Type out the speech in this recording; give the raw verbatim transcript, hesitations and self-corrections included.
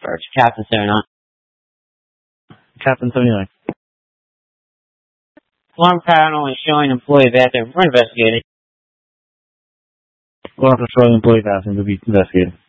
Search. Captain seventy-nine. Captain seventy-nine. Alarm panel is showing employee bathroom. We're investigating. Alarm patrol employee bathroom to be investigated.